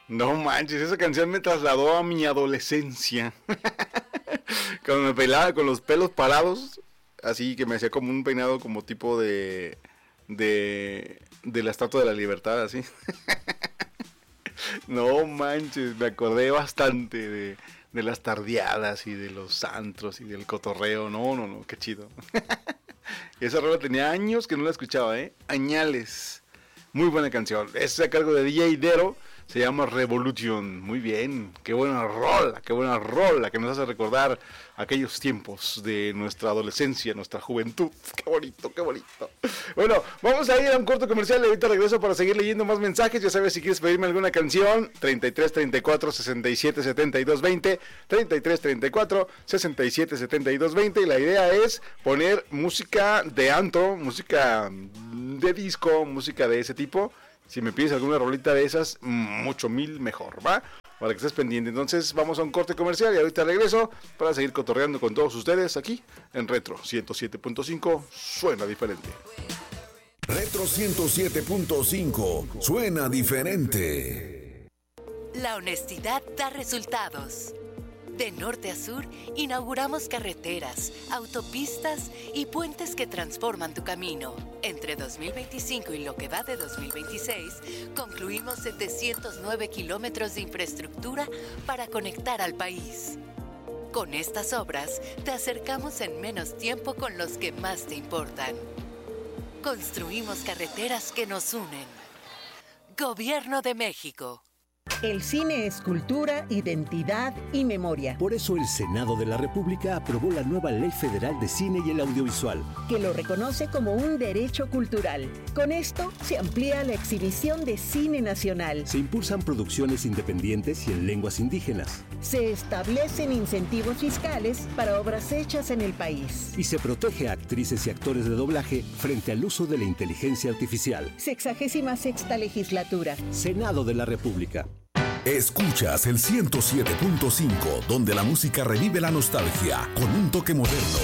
No manches, esa canción me trasladó a mi adolescencia. Cuando me pelaba con los pelos parados, así que me hacía como un peinado como tipo de la Estatua de la Libertad, así. No manches, me acordé bastante de las tardeadas y de los antros y del cotorreo. No, qué chido. Esa rola tenía años que no la escuchaba, añales. Muy buena canción. Es a cargo de DJ Dero. Se llama Revolution. Muy bien. Qué buena rola que nos hace recordar aquellos tiempos de nuestra adolescencia, nuestra juventud. Qué bonito. Bueno, vamos a ir a un corto comercial y ahorita regreso para seguir leyendo más mensajes. Ya sabes, si quieres pedirme alguna canción, 33 34 67 72 20, 33 34 67 72 20. Y la idea es poner música de antro, música de disco, música de ese tipo. Si me pides alguna rolita de esas, mucho mil mejor, ¿va? Para que estés pendiente. Entonces vamos a un corte comercial y ahorita regreso para seguir cotorreando con todos ustedes aquí en Retro 107.5. Suena diferente. Retro 107.5. Suena diferente. La honestidad da resultados. De norte a sur, inauguramos carreteras, autopistas y puentes que transforman tu camino. Entre 2025 y lo que va de 2026, concluimos 709 kilómetros de infraestructura para conectar al país. Con estas obras, te acercamos en menos tiempo con los que más te importan. Construimos carreteras que nos unen. Gobierno de México. El cine es cultura, identidad y memoria. Por eso el Senado de la República aprobó la nueva Ley Federal de Cine y el Audiovisual, que lo reconoce como un derecho cultural. Con esto se amplía la exhibición de cine nacional. Se impulsan producciones independientes y en lenguas indígenas. Se establecen incentivos fiscales para obras hechas en el país. Y se protege a actrices y actores de doblaje frente al uso de la inteligencia artificial. 66ª legislatura. Senado de la República. Escuchas el 107.5, donde la música revive la nostalgia con un toque moderno.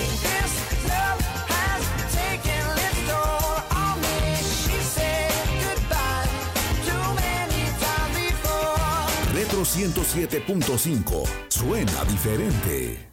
Retro 107.5, suena diferente.